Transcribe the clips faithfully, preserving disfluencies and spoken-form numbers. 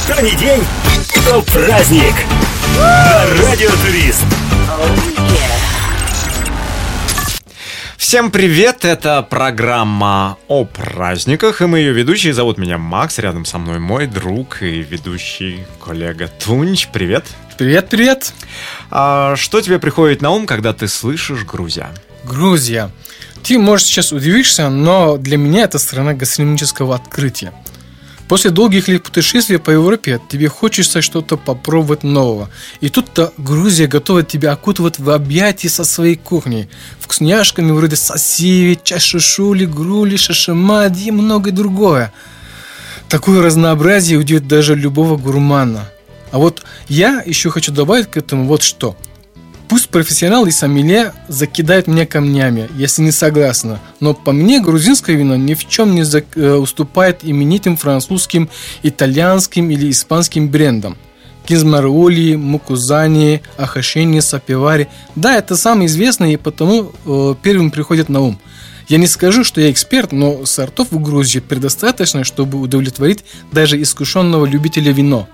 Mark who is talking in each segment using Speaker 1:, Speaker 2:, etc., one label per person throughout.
Speaker 1: Что ни день, то праздник. На Радио Турист.
Speaker 2: Всем привет, это программа о праздниках, и мы ее ведущие. Зовут меня Макс, рядом со мной мой друг и ведущий коллега Тунч. Привет.
Speaker 3: Привет, привет.
Speaker 2: А что тебе приходит на ум, когда ты слышишь Грузия?
Speaker 3: Грузия. Ты, может, сейчас удивишься, но для меня это страна гастрономического открытия. После долгих лет путешествий по Европе тебе хочется что-то попробовать нового. И тут-то Грузия готова тебя окутывать в объятия со своей кухней. Вкусняшками вроде сосиви, чашушули, грули, шашамади и многое другое. Такое разнообразие удивит даже любого гурмана. А вот я еще хочу добавить к этому вот что. Пусть профессионал и сомелье закидают меня камнями, если не согласна, но по мне грузинское вино ни в чем не за, э, уступает именитым французским, итальянским или испанским брендам. Кинзмароли, Мукузани, Ахашини, Сапивари. Да, это самые известные, и потому э, первым приходит на ум. Я не скажу, что я эксперт, но сортов в Грузии предостаточно, чтобы удовлетворить даже искушенного любителя вина.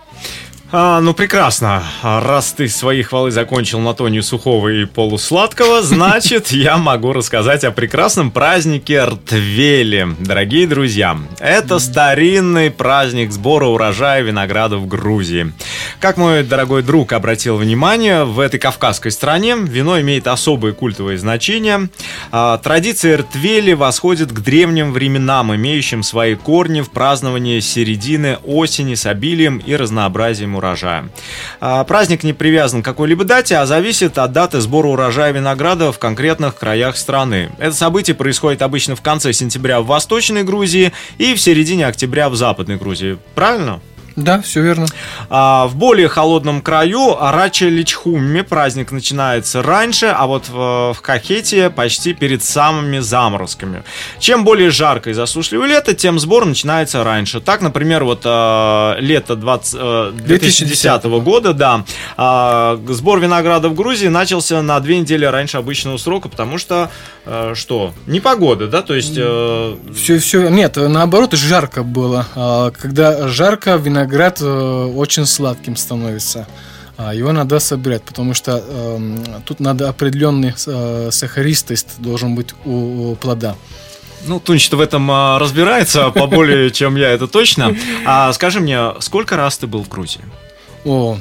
Speaker 2: А, ну, прекрасно. Раз ты свои хвалы закончил на тоне сухого и полусладкого, значит, я могу рассказать о прекрасном празднике Ртвели. Дорогие друзья, это старинный праздник сбора урожая винограда в Грузии. Как мой дорогой друг обратил внимание, в этой кавказской стране вино имеет особое культовое значение. Традиция Ртвели восходит к древним временам, имеющим свои корни в праздновании середины осени с обилием и разнообразием урожая. Праздник не привязан к какой-либо дате, а зависит от даты сбора урожая винограда в конкретных краях страны. Это событие происходит обычно в конце сентября в Восточной Грузии и в середине октября в Западной Грузии. Правильно?
Speaker 3: Да, все верно.
Speaker 2: А, в более холодном краю, Рача-Личхумме, праздник начинается раньше, а вот в, в Кахетии почти перед самыми заморозками. Чем более жаркое и засушливое лето, тем сбор начинается раньше. Так, например, вот а, лето двадцать, а, две тысячи десятого года, да, а, сбор винограда в Грузии начался на две недели раньше обычного срока, потому что, а, что, непогода, да, то есть... А...
Speaker 3: Все, все, нет, наоборот, жарко было. А, когда жарко, виноград Виноград э, очень сладким становится. А, его надо собирать, потому что э, тут надо определенный э, сахаристость должен быть у, у плода.
Speaker 2: Ну, Тунч-то в этом а, разбирается поболее, чем я, это точно. А скажи мне, сколько раз ты был в Грузии?
Speaker 3: О,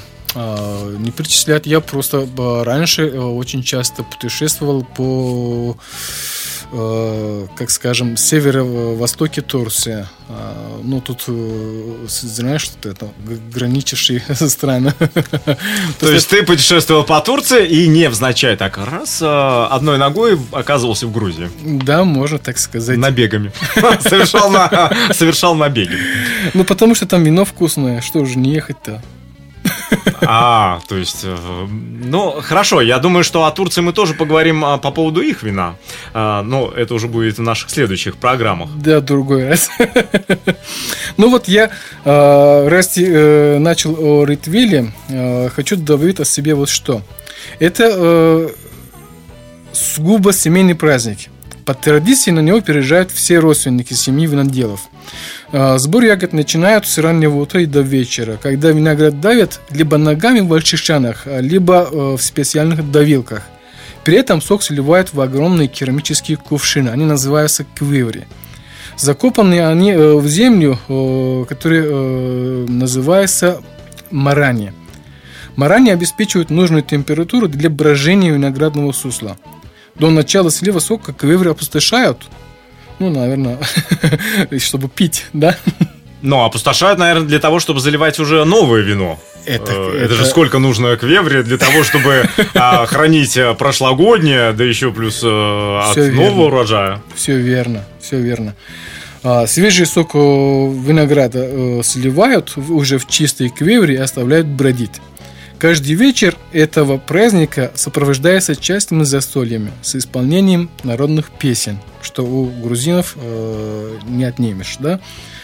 Speaker 3: э, не перечислять. Я просто э, раньше э, очень часто путешествовал по... как скажем, северо-востоке Турции. Ну, тут, знаешь, что это граничащие страны.
Speaker 2: То есть ты путешествовал по Турции и невзначай так раз одной ногой оказывался в Грузии?
Speaker 3: Да, можно так сказать.
Speaker 2: Набегами. Совершал набеги.
Speaker 3: Ну, потому что там вино вкусное. Что же не ехать-то?
Speaker 2: А, то есть, ну, хорошо, я думаю, что о Турции мы тоже поговорим по поводу их вина, но это уже будет в наших следующих программах.
Speaker 3: Да, другой раз. Ну вот я, раз начал о Ртвели, хочу добавить о себе вот что. Это сугубо семейный праздник. По традиции на него приезжают все родственники семьи виноделов. Сбор ягод начинают с раннего утра и до вечера, когда виноград давят либо ногами в больших чанах, либо в специальных давилках. При этом сок сливают в огромные керамические кувшины, они называются квиври. Закопаны они в землю, которая называется марани. Марани обеспечивают нужную температуру для брожения виноградного сусла. До начала слива сока квиври опустошают. Ну, наверное, чтобы пить, да?
Speaker 2: Ну, опустошают, наверное, для того, чтобы заливать уже новое вино. Это, это... это же сколько нужно квеври для того, чтобы а, хранить прошлогоднее, да еще плюс а, от
Speaker 3: все
Speaker 2: нового
Speaker 3: верно.
Speaker 2: урожая.
Speaker 3: Все верно, все верно. А, свежий сок винограда а, сливают уже в чистые квеври и оставляют бродить. Каждый вечер этого праздника сопровождается частыми застольями с исполнением народных песен, что у грузинов э, не отнимешь, да?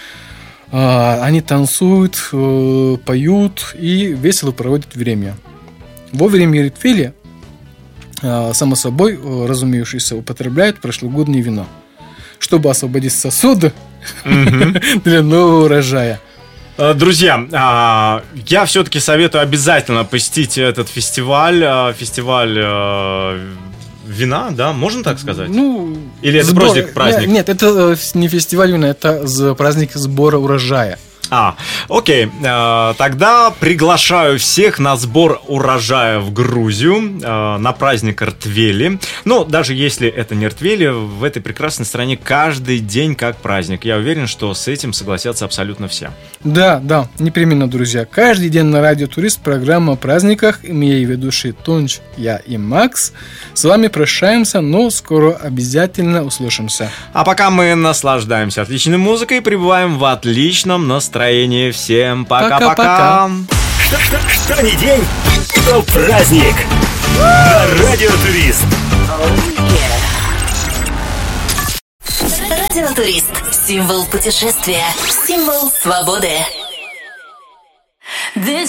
Speaker 3: А, они танцуют, э, поют и весело проводят время. Во время Ртвели, э, само собой, э, разумеющееся, употребляют прошлогоднее вино, чтобы освободить сосуды mm-hmm. для нового урожая.
Speaker 2: Друзья, я все-таки советую обязательно посетить этот фестиваль, фестиваль вина, да, можно так сказать?
Speaker 3: Ну,
Speaker 2: или это
Speaker 3: сбор...
Speaker 2: просто праздник?
Speaker 3: Нет, это не фестиваль вина, это праздник сбора урожая.
Speaker 2: А, окей, тогда приглашаю всех на сбор урожая в Грузию, на праздник Ртвели. Ну, даже если это не Ртвели, в этой прекрасной стране каждый день как праздник. Я уверен, что с этим согласятся абсолютно все.
Speaker 3: Да, да, непременно, друзья. Каждый день на Радио Турист программа о праздниках. Мои ведущие Тунч, я и Макс. С вами прощаемся, но скоро обязательно услышимся.
Speaker 2: А пока мы наслаждаемся отличной музыкой и пребываем в отличном настроении. Всем пока-пока.
Speaker 1: Что, что, что не день, то праздник. На Радио Турист.
Speaker 4: Радио Турист. Символ путешествия. Символ свободы.